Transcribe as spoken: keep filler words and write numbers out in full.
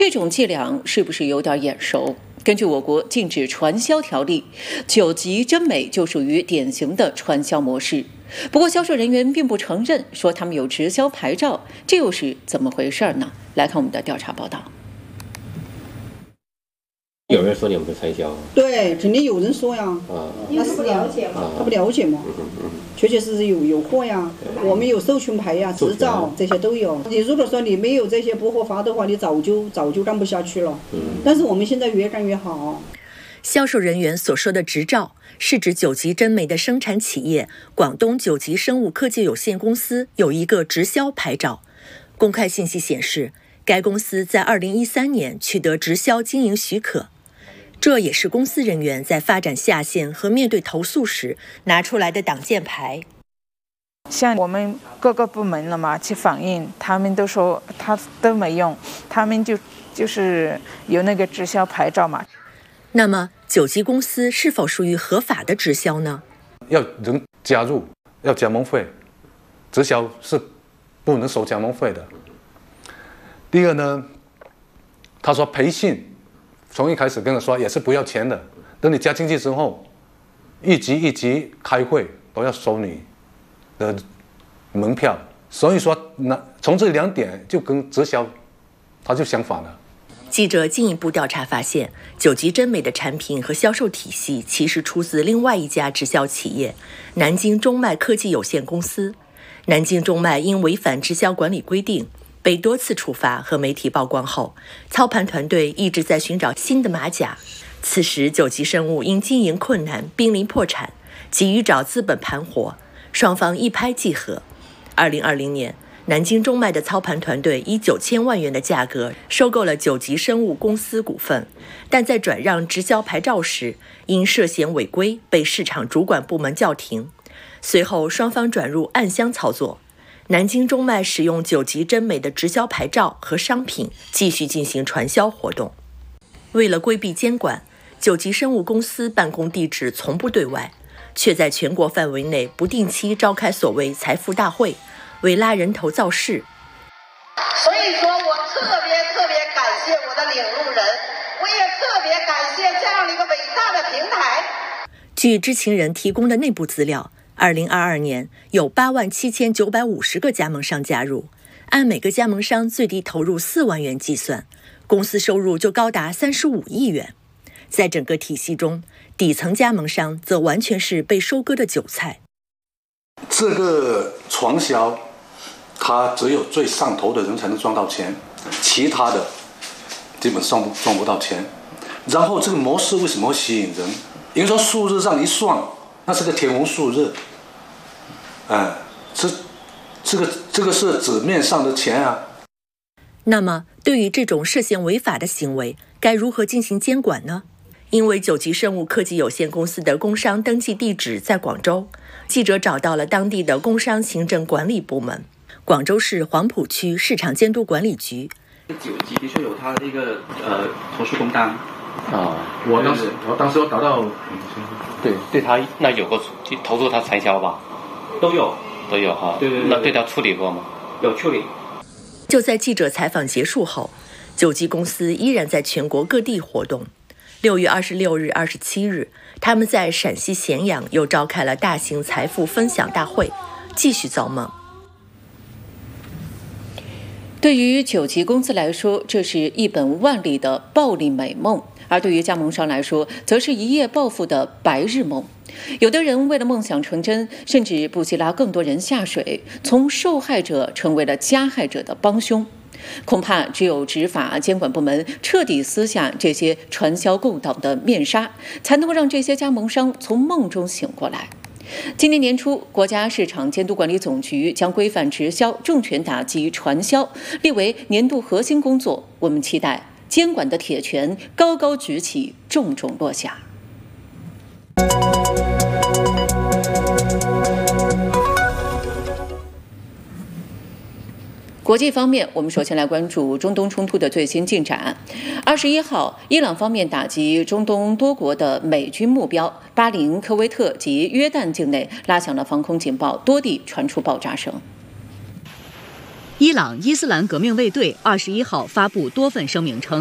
这种伎俩是不是有点眼熟？根据我国禁止传销条例，九级真美就属于典型的传销模式。不过，销售人员并不承认，说他们有直销牌照，这又是怎么回事呢？来看我们的调查报道。 有人说你们是传销， 对，肯定有人说呀。 啊， 他是不了解嘛， 他不了解嘛。 嗯嗯， 确确实实有有货呀，我们有授权牌呀、执照这些都有。你如果说你没有这些不合法的话，你早就早就干不下去了。嗯，但是我们现在越干越好。 销售人员所说的执照，是指九级真美的生产企业广东九级生物科技有限公司有一个直销牌照。公开信息显示，该公司在二零一三年取得直销经营许可。这也是公司人员在发展下线和面对投诉时拿出来的挡箭牌。 像我们各个部门了嘛，去反映，他们都说他都没用，他们就就是有那个直销牌照嘛。 那么九级公司是否属于合法的直销呢？ 要人加入，要加盟费，直销是不能收加盟费的。第二呢，他说培训。从一开始跟他说也是不要钱的，等你加进去之后，一级一级开会都要收你的门票，所以说那从这两点就跟直销它就相反了。 记者进一步调查发现，九级真美的产品和销售体系其实出自另外一家直销企业——南京中脉科技有限公司。南京中脉因违反直销管理规定，被多次处罚和媒体曝光后，操盘团队一直在寻找新的马甲。此时，九级生物因经营困难濒临破产，急于找资本盘活，双方一拍即合。二零二零年，南京中脉的操盘团队以九千万元的价格收购了九级生物公司股份，但在转让直销牌照时，因涉嫌违规被市场主管部门叫停。随后，双方转入暗箱操作。南京中脉使用九级真美的直销牌照和商品继续进行传销活动。为了规避监管，九级生物公司办公地址从不对外，却在全国范围内不定期召开所谓财富大会，为拉人头造势。 所以说我特别特别感谢我的领路人，我也特别感谢这样的一个伟大的平台。 据知情人提供的内部资料，二零二二年有八万七千九百五十个加盟商加入，按每个加盟商最低投入四万元计算，公司收入就高达三十五亿元。在整个体系中，底层加盟商则完全是被收割的韭菜。 这个传销，它只有最上头的人才能赚到钱，其他的基本上赚不到钱。然后这个模式为什么会吸引人？因为说数字上一算，那是个天文数字。哎，这这个这个是纸面上的钱啊。 那么，对于这种涉嫌违法的行为，该如何进行监管呢？因为九级生物科技有限公司的工商登记地址在广州，记者找到了当地的工商行政管理部门——广州市黄埔区市场监督管理局。 九级的确有他的一个呃投诉公单啊， 我当时我当时我达到， 对对他那有个投诉他传销吧。 都有都有哈， 对对对， 那对他处理过吗？ 有处理。 就在记者采访结束后，九级公司依然在全国各地活动。六月二十六日、二十七日，他们在陕西咸阳又召开了大型财富分享大会，继续造梦。 对于九级公司来说，这是一本万利的暴利美梦；而对于加盟商来说，则是一夜暴富的白日梦。有的人为了梦想成真，甚至不惜拉更多人下水，从受害者成为了加害者的帮凶。恐怕只有执法监管部门彻底撕下这些传销勾当的面纱，才能够让这些加盟商从梦中醒过来。今年年初，国家市场监督管理总局将规范直销、重拳打击传销列为年度核心工作。我们期待监管的铁拳高高举起，重重落下。国际方面，我们首先来关注中东冲突的最新进展。二十一号，伊朗方面打击中东多国的美军目标，巴林、科威特及约旦境内拉响了防空警报，多地传出爆炸声。 伊朗伊斯兰革命卫队二十一号发布多份声明称，